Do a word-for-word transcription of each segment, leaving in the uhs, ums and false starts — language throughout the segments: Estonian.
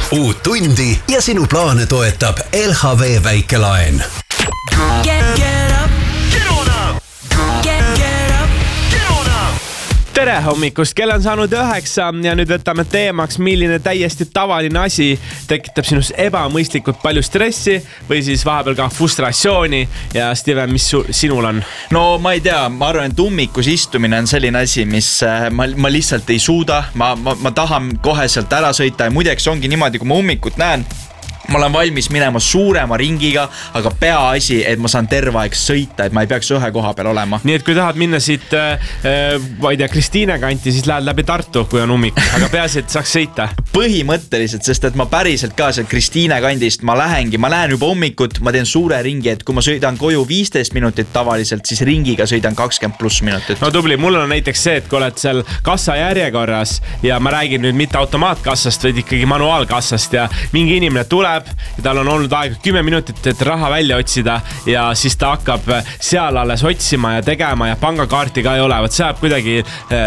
uut tundi ja sinu plaane toetab L H V väikelaen. Get, get up. Get on up. Get, get up. Get on up. Tere hommikust, kell on saanud üheksa ja nüüd võtame teemaks, milline täiesti tavaline asi tekitab sinus ebamõistlikult palju stressi või siis vahepeal ka frustratsiooni. Ja Steven, mis su, sinul on? No ma ei tea, ma arvan, et ummikus istumine on selline asi, mis ma, ma lihtsalt ei suuda. Ma, ma, ma tahan kohe sealt ära sõita ja muideks ongi niimoodi, kui ma ummikut näen, ma olen valmis minema suurema ringiga, aga peaasi, et ma saan terve aeg sõita, et ma ei peaks ühe koha peal olema. Nii et kui tahad minna siit, äh, ma ei tea, Kristiine kanti, siis lähed läbi Tartu, kui on ummik, aga peaasi, et saaks sõita. Põhimõtteliselt, sest et ma päriselt ka sealt Kristiine kandist, ma lähengi, ma lähen juba ummikut, ma teen suure ringi, et kui ma sõidan koju viisteist minutit tavaliselt, siis ringiga sõidan kakskümmend pluss minutit. No tubli, mul on näiteks see, et kui oled seal kassa järjekorras ja ma räägin nüüd mitte automaatkassast, vaid ikkagi manuaalkassast ja mingi inimene tuleb ja tal on olnud aega kümme minutit, et raha välja otsida ja siis ta hakkab seal alles otsima ja tegema ja pangakaarti ka ei ole. Võt see jääb kuidagi,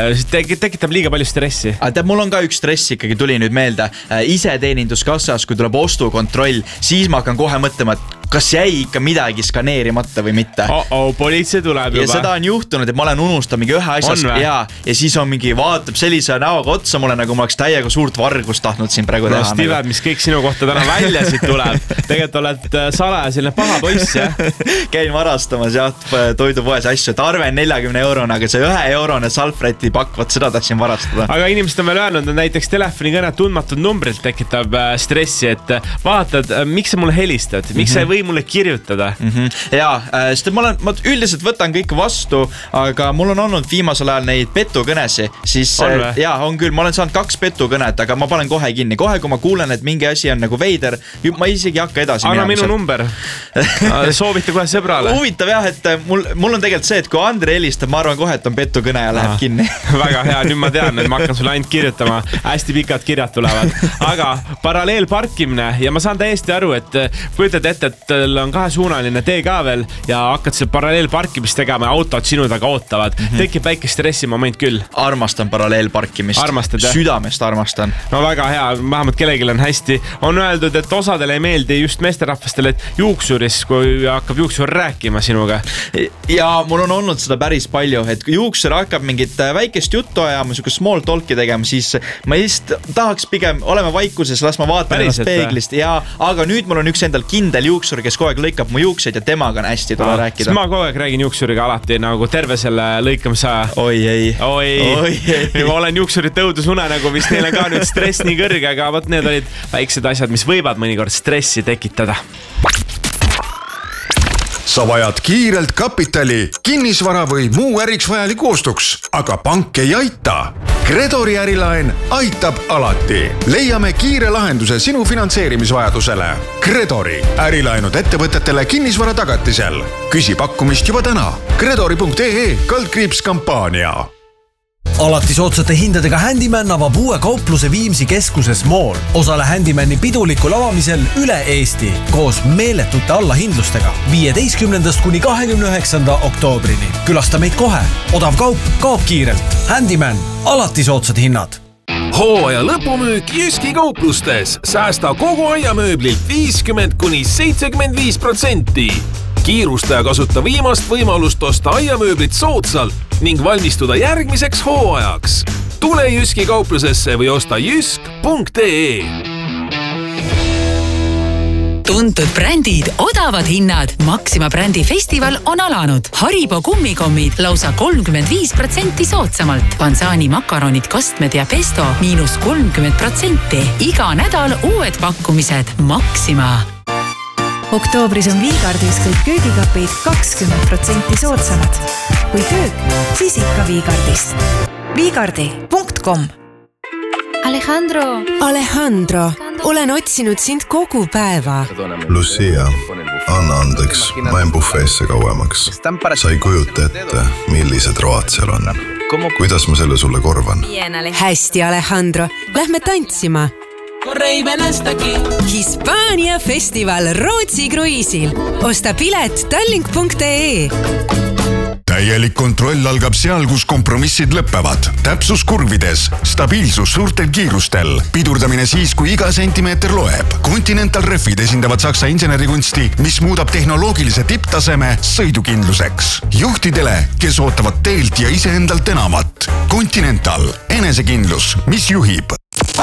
tekitab liiga palju stressi. Tead, mul on ka üks stress ikkagi tuli nüüd meelde. Iseteeninduskassas, kui tuleb ostukontroll, siis ma hakkan kohe mõtlema, et kas jäi ikka midagi skaneerimata või mitte. Oh, oh, politsei tuleb juba. Ja seda on juhtunud, et ma olen unustanud mingi ühe asjas ja, ja siis on mingi vaatab sellise näoga otsa mulle, nagu ma oleks täiega suurt vargust tahtnud siin praegu no, teha. Steven, mis kõik sinu kohta täna välja siit tuleb. Tegelikult oled salaja selline paha poiss, jah? Käin varastamas jah, toidupoes asju, et arve neljakümne eurone, aga see ühe eurone salfreti pakk, võt seda tahtsin varastada. Aga inimesed on veel öelnud, et näiteks telefonikõne tundmatud numbrilt tekitab stressi, et vaatad, miks sa mulle helistad, miks mm-hmm. sa ei või mulle kirjutada. Mm-hmm. Ja, sest ma, olen, ma üldiselt võtan kõik vastu, aga mul on olnud viimasel ajal neid petukõnesi, siis on ja, on küll, ma olen saanud kaks petukõnet, aga ma panen kohe kinni. Kohe, kui ma kuulen, et mingi asi on nagu veider, ma isegi hakka edasi Anna minema. minu number. Soovita kohe sõbrale. Huvitav jah, et mul, mul on tegelikult see, et kui Andre helistab, ma arvan kohe, et on petukõne ja läheb kinni. Väga hea, nüüd ma tean, et ma hakkan sulle ainult kirjutama. Hästi pikad kirjad tulevad. Aga paralleelparkimine ja ma saan täiesti aru, et kujutad ette, et on kahesuunaline tee ka veel ja hakkad seal paralleelparkimist tegema ja autod sinu taga ootavad. Mm-hmm. Tekib väike stressimoment küll. Armastan paralleelparkimist. Armastad, jah? Südamest armastan. No väga hea, vähemalt kellelgi on hästi. On öeldud, et osadele ei meeldi just meesterahvastele, et juuksuris, kui hakkab juuksur rääkima sinuga. Ja mul on olnud seda päris palju, et kui juuksur hakkab mingit väikest juttu ajama, siuke small talki tegema, siis ma just tahaks pigem olema vaikuses, las ma vaatan ennast peeglist. Ja, aga nüüd mul on üks endal kindel juuksur, kes kogu aeg lõikab mu juukseid ja temaga on hästi tule ah, rääkida. Ma kogu aeg räägin juuksuriga alati nagu terve selle lõikamise. Oi ei. Oi, Oi ei. Ma olen juuksurit õudusune nagu vist neil on ka nüüd stress nii kõrge, aga võt need olid väiksed asjad, mis võivad mõnikord stressi tekitada. Sa vajad kiirelt kapitali, kinnisvara või muu äriks vajaliku ostuks, aga pank ei aita. Gredori ärilaen aitab alati. Leiame kiire lahenduse sinu finantseerimisvajadusele. Gredori ärilaenud ettevõtetele kinnisvara tagatisel. Küsi pakkumist juba täna. Gredori punkt ee kaldkriips kampaania. Alati soodsate hindadega Handyman avab uue kaupluse Viimsi keskuses Mall. Osale Handymani pidulikul avamisel üle Eesti koos meeletute allahindlustega viieteistkümnendast kuni kahekümne üheksanda oktoobrini. Külasta meid kohe. Odav kaup kaob kiirelt. Handyman. Alati soodsad hinnad. Hooaja lõpumüük Jyski kauplustes. Säästa kogu aiamööblilt viiskümmend kuni seitsekümmend viis protsenti. Kiirusta ja kasuta viimast võimalust osta aiamööblit soodsalt ning valmistuda järgmiseks hooajaks. Tule Jyski kauplusesse või osta jysk punkt ee. Tuntud brändid, odavad hinnad. Maxima brändi festival on alanud. Haribo kummikommid lausa kolmkümmend viis protsenti soodsamalt. Pansani makaronid, kastmed ja pesto miinus kolmkümmend protsenti. Iga nädal uued pakkumised. Maxima. Oktoobris on Viigardis kõik köögikapid kakskümmend protsenti soodsamad. Kui köök, siis ikka Viigardist. viigardi punkt com. Alejandro. Alejandro, olen otsinud sind kogu päeva. Lucia, anna andeks, ma en bufeesse kauemaks. Sa ei kujuta ette, millised road seal on. Kuidas ma selle sulle korvan? Hästi, Alejandro. Lähme tantsima. Hispaania festival Rootsi kruiisil. Osta pilet tallink punkt ee. täielik kontroll algab seal, kus kompromissid lõpevad. Täpsus kurvides, stabiilsus suurtel kiirustel, pidurdamine siis, kui iga sentimeeter loeb. Continental Refid esindavad Saksa insenerikunsti, mis muudab tehnoloogilise tipptaseme sõidukindluseks. Juhtidele, kes ootavad teelt ja iseendalt enamat. Continental, enesekindlus, mis juhib.